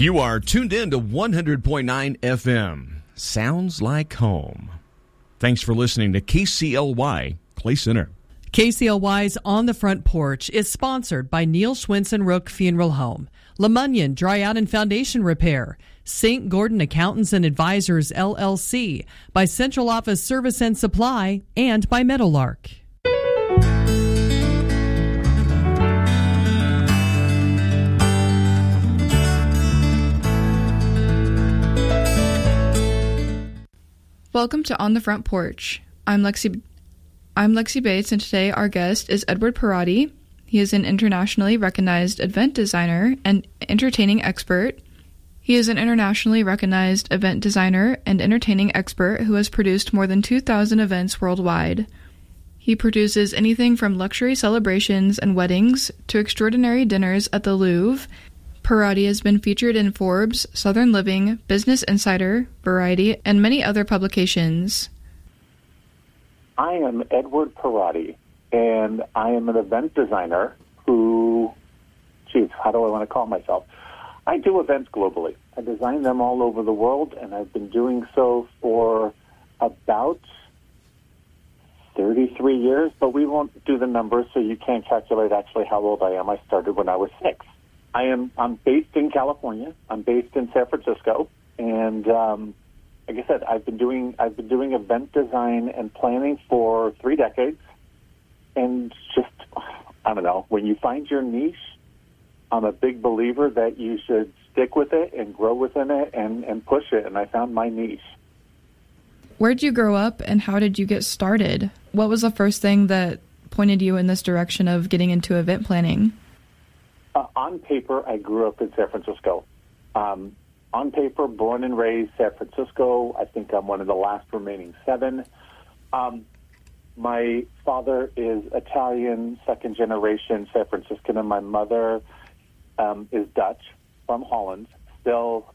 You are tuned in to 100.9 FM. Sounds like home. Thanks for listening to KCLY Clay Center. KCLY's On the Front Porch is sponsored by Neil Schwinson Rook Funeral Home, LeMunyon Dry Out and Foundation Repair, St. Gordon Accountants and Advisors LLC, by Central Office Service and Supply, and by Meadowlark. Welcome to On the Front Porch. I'm Lexi Bates, and today our guest is Edward Parati. He is an internationally recognized event designer and entertaining expert. He is an internationally recognized event designer and entertaining expert who has produced more than 2,000 events worldwide. He produces anything from luxury celebrations and weddings to extraordinary dinners at the Louvre. Parati has been featured in Forbes, Southern Living, Business Insider, Variety, and many other publications. I am Edward Parati, and I am an event designer who, how do I want to call myself? I do events globally. I design them all over the world, and I've been doing so for about 33 years, but we won't do the numbers, so you can't calculate actually how old I am. I started when I was 6. I'm based in California. I'm based in San Francisco, and like I said, I've been doing event design and planning for 3 decades. And just, I don't know, when you find your niche, I'm a big believer that you should stick with it and grow within it and push it. And I found my niche. Where did you grow up, and how did you get started? What was the first thing that pointed you in this direction of getting into event planning? On paper, I grew up in San Francisco. On paper, born and raised San Francisco. I think I'm one of the last remaining 7. My father is Italian, second generation San Franciscan, and my mother is Dutch from Holland. Still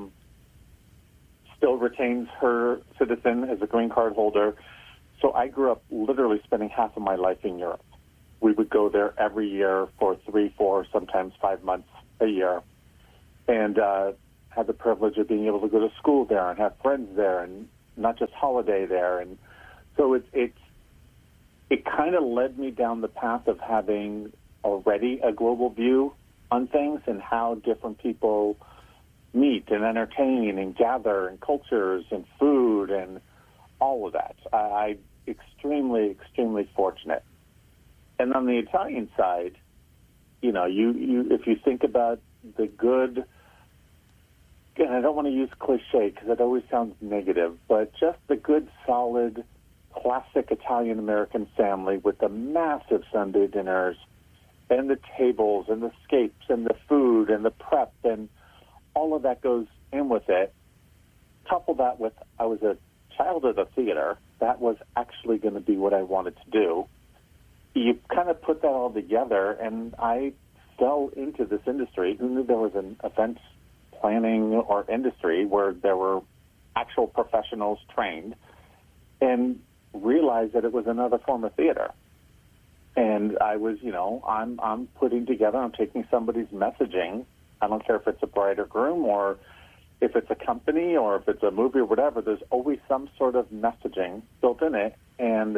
retains her citizen as a green card holder. So I grew up literally spending half of my life in Europe. We would go there every year for 3, 4, sometimes 5 months a year, and had the privilege of being able to go to school there and have friends there, and not just holiday there. And so it kind of led me down the path of having already a global view on things and how different people meet and entertain and gather, and cultures and food and all of that. I'm extremely, extremely fortunate. And on the Italian side, you if you think about the good, and I don't want to use cliche because it always sounds negative, but just the good, solid, classic Italian-American family with the massive Sunday dinners and the tables and the scapes and the food and the prep and all of that goes in with it. Couple that with, I was a child of the theater. That was actually going to be what I wanted to do. You kind of put that all together, and I fell into this industry. Who knew there was an event planning or industry where there were actual professionals trained, and realized that it was another form of theater. And I was, I'm putting together, I'm taking somebody's messaging. I don't care if it's a bride or groom or if it's a company or if it's a movie or whatever, there's always some sort of messaging built in it. And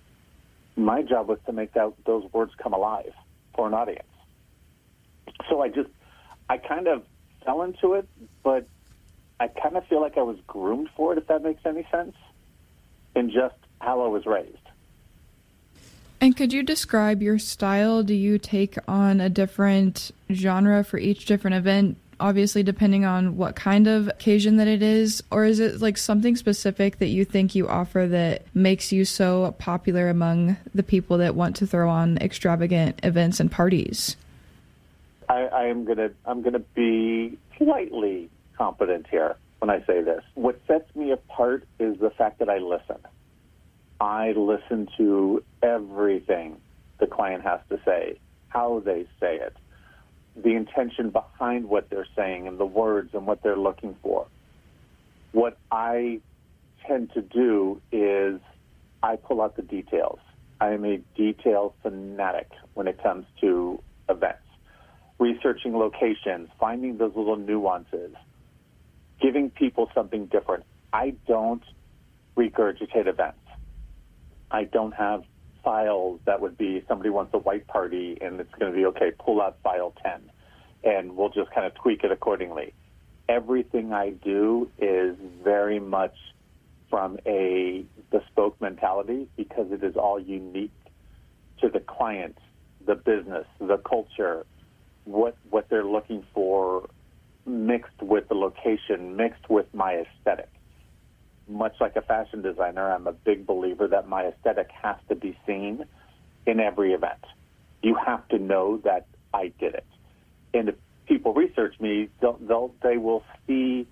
my job was to make those words come alive for an audience. So I kind of fell into it, but I kind of feel like I was groomed for it, if that makes any sense, in just how I was raised. And could you describe your style? Do you take on a different genre for each different event, obviously depending on what kind of occasion that it is? Or is it like something specific that you think you offer that makes you so popular among the people that want to throw on extravagant events and parties? I'm gonna be slightly confident here when I say this. What sets me apart is the fact that I listen. I listen to everything the client has to say, how they say it, the intention behind what they're saying and the words and what they're looking for. What I tend to do is I pull out the details. I am a detail fanatic when it comes to events. researching locations, finding those little nuances, giving people something different. I don't regurgitate events. I don't have files that would be somebody wants a white party and it's going to be, okay, pull out file 10, and we'll just kind of tweak it accordingly. Everything I do is very much from a bespoke mentality because it is all unique to the client, the business, the culture, what they're looking for, mixed with the location, mixed with my aesthetic. Much like a fashion designer, I'm a big believer that my aesthetic has to be seen in every event. You have to know that I did it. And if people research me, they will see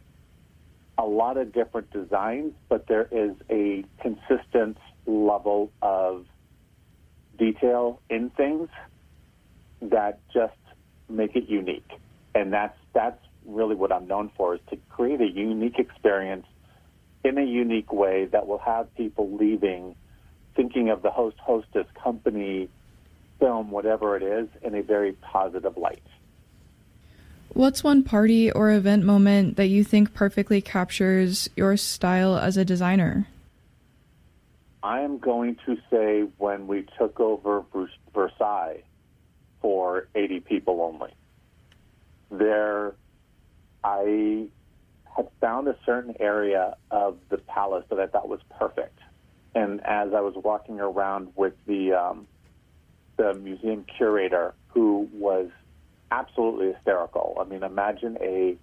a lot of different designs, but there is a consistent level of detail in things that just make it unique. And that's really what I'm known for, is to create a unique experience in a unique way that will have people leaving thinking of the host, hostess, company, film, whatever it is, in a very positive light. What's one party or event moment that you think perfectly captures your style as a designer? I am going to say when we took over Versailles for 80 people only. There, I had found a certain area of the palace that I thought was perfect. And as I was walking around with the museum curator, who was absolutely hysterical. I mean, imagine a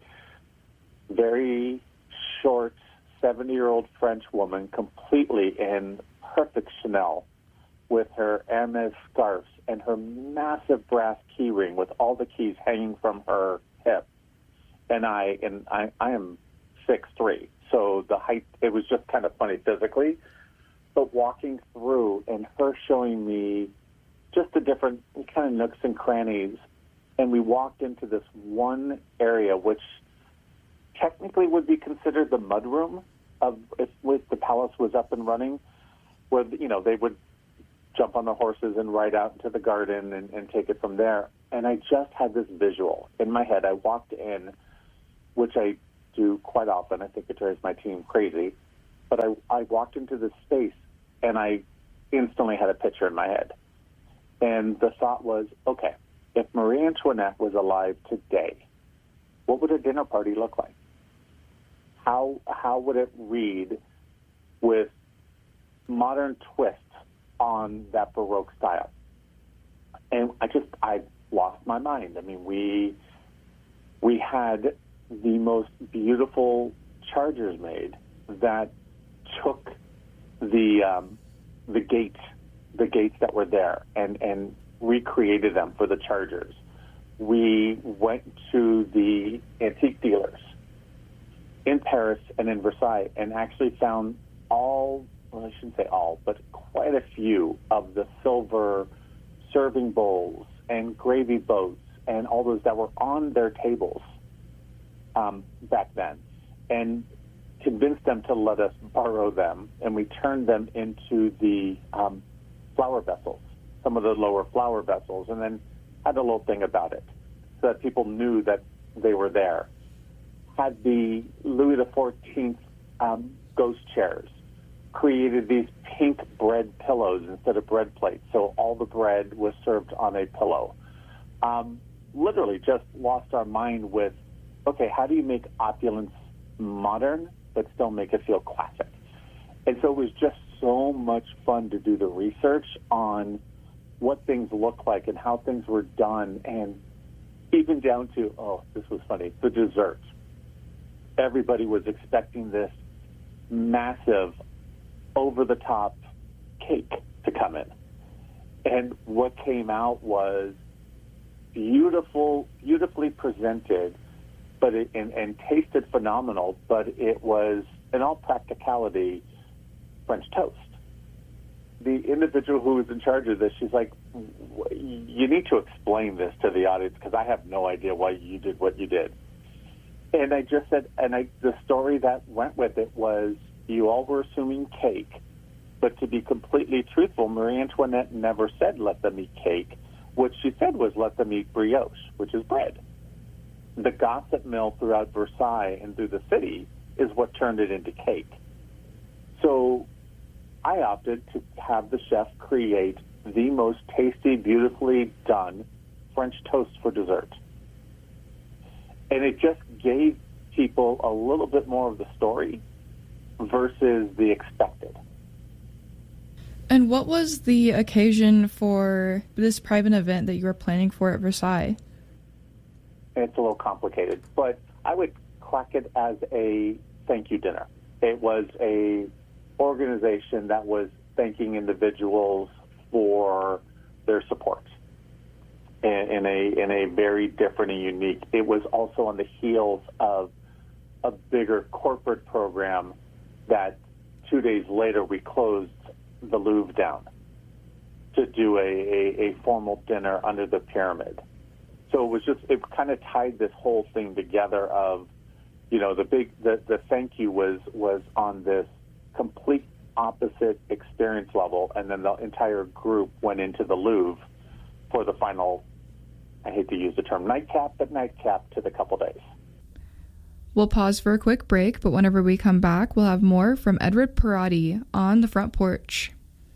very short 70-year-old French woman completely in perfect Chanel with her Hermes scarves and her massive brass key ring with all the keys hanging from her hip. And I am 6'3", so the height, it was just kind of funny physically. But walking through and her showing me just the different kind of nooks and crannies, and we walked into this one area which technically would be considered the mudroom of if the palace was up and running, where they would jump on the horses and ride out into the garden and take it from there. And I just had this visual in my head. I walked in, which I do quite often. I think it drives my team crazy. But I walked into this space, and I instantly had a picture in my head. And the thought was, okay, if Marie Antoinette was alive today, what would a dinner party look like? How would it read with modern twists on that Baroque style? And I lost my mind. I mean, we had the most beautiful chargers made that took the gates that were there and recreated them for the chargers. We went to the antique dealers in Paris and in Versailles and actually found I shouldn't say all, but quite a few of the silver serving bowls and gravy boats and all those that were on their tables back then, and convinced them to let us borrow them, and we turned them into the flower vessels, some of the lower flower vessels, and then had a little thing about it so that people knew that they were there. Had the Louis XIV ghost chairs, created these pink bread pillows instead of bread plates, so all the bread was served on a pillow. Literally just lost our mind with, okay, how do you make opulence modern but still make it feel classic? And so it was just so much fun to do the research on what things look like and how things were done, and even down to, this was funny, the desserts. Everybody was expecting this massive, over-the-top cake to come in. And what came out was beautifully presented, but and tasted phenomenal, but it was, in all practicality, French toast. The individual who was in charge of this, she's like, you need to explain this to the audience because I have no idea why you did what you did. And I just said, the story that went with it was, you all were assuming cake, but to be completely truthful, Marie Antoinette never said, let them eat cake. what she said was, let them eat brioche, which is bread. The gossip mill throughout Versailles and through the city is what turned it into cake. So I opted to have the chef create the most tasty, beautifully done French toast for dessert. And it just gave people a little bit more of the story versus the expected. And what was the occasion for this private event that you were planning for at Versailles? It's a little complicated, but I would clack it as a thank you dinner. It was a organization that was thanking individuals for their support in a very different and unique. It was also on the heels of a bigger corporate program that 2 days later we closed the Louvre down to do a formal dinner under the pyramid. So it kind of tied this whole thing together of, the thank you was on this complete opposite experience level, and then the entire group went into the Louvre for the final, I hate to use the term nightcap, but nightcap to the couple days. We'll pause for a quick break, but whenever we come back, we'll have more from Edward Parati on the front porch.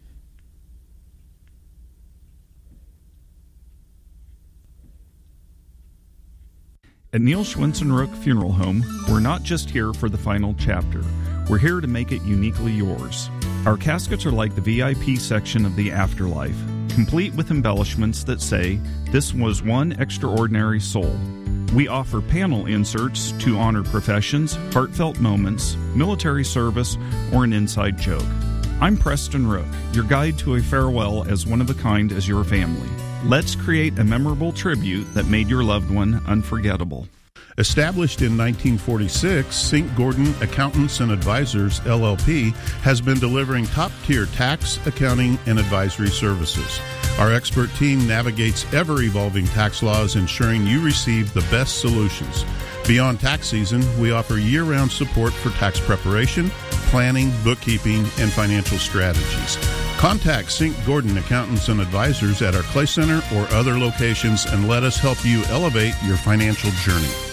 At Neil Schwensenrook Funeral Home, we're not just here for the final chapter. We're here to make it uniquely yours. Our caskets are like the VIP section of the afterlife, complete with embellishments that say, "This was one extraordinary soul." We offer panel inserts to honor professions, heartfelt moments, military service, or an inside joke. I'm Preston Rook, your guide to a farewell as one of a kind as your family. Let's create a memorable tribute that made your loved one unforgettable. Established in 1946, St. Gordon Accountants and Advisors, LLP, has been delivering top-tier tax, accounting, and advisory services. Our expert team navigates ever-evolving tax laws, ensuring you receive the best solutions. Beyond tax season, we offer year-round support for tax preparation, planning, bookkeeping, and financial strategies. Contact St. Gordon Accountants and Advisors at our Clay Center or other locations and let us help you elevate your financial journey.